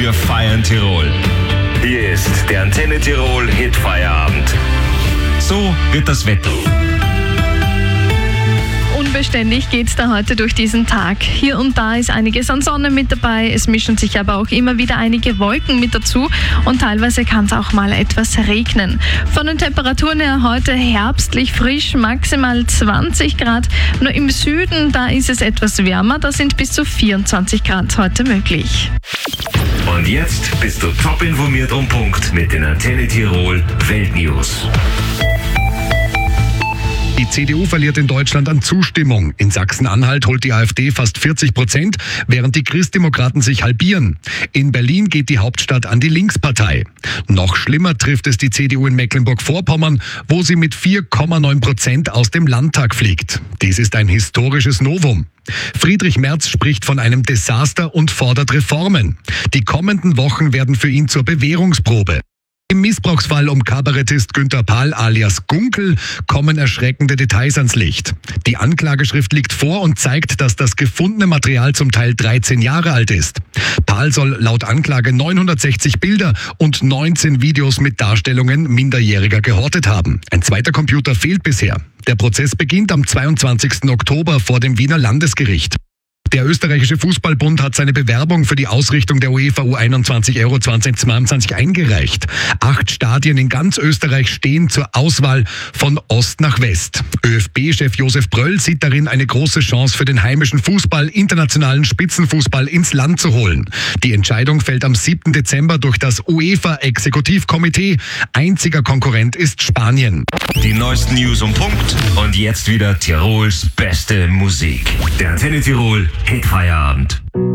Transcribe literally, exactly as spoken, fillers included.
wir feiern Tirol. Hier ist der Antenne Tirol Hitfeierabend. So wird das Wetter. Unbeständig geht's da heute durch diesen Tag. Hier und da ist einiges an Sonne mit dabei, es mischen sich aber auch immer wieder einige Wolken mit dazu und teilweise kann es auch mal etwas regnen. Von den Temperaturen her heute herbstlich frisch, maximal zwanzig Grad. Nur im Süden, da ist es etwas wärmer, da sind bis zu vierundzwanzig Grad heute möglich. Und jetzt bist du top informiert um Punkt mit den Antenne Tirol Weltnews. Die C D U verliert in Deutschland an Zustimmung. In Sachsen-Anhalt holt die AfD fast vierzig Prozent, während die Christdemokraten sich halbieren. In Berlin geht die Hauptstadt an die Linkspartei. Noch schlimmer trifft es die C D U in Mecklenburg-Vorpommern, wo sie mit vier Komma neun Prozent aus dem Landtag fliegt. Dies ist ein historisches Novum. Friedrich Merz spricht von einem Desaster und fordert Reformen. Die kommenden Wochen werden für ihn zur Bewährungsprobe. Im Missbrauchsfall um Kabarettist Günter Pahl alias Gunkel kommen erschreckende Details ans Licht. Die Anklageschrift liegt vor und zeigt, dass das gefundene Material zum Teil dreizehn Jahre alt ist. Pahl soll laut Anklage neunhundertsechzig Bilder und neunzehn Videos mit Darstellungen Minderjähriger gehortet haben. Ein zweiter Computer fehlt bisher. Der Prozess beginnt am zweiundzwanzigsten Oktober vor dem Wiener Landesgericht. Der österreichische Fußballbund hat seine Bewerbung für die Ausrichtung der UEFA U einundzwanzig Euro zweitausendzweiundzwanzig eingereicht. Acht Stadien in ganz Österreich stehen zur Auswahl von Ost nach West. ÖFB-Chef Josef Bröll sieht darin eine große Chance für den heimischen Fußball, internationalen Spitzenfußball ins Land zu holen. Die Entscheidung fällt am siebten Dezember durch das UEFA-Exekutivkomitee. Einziger Konkurrent ist Spanien. Die neuesten News um Punkt und jetzt wieder Tirols beste Musik. Der Antenne Tirol Hitfeierabend.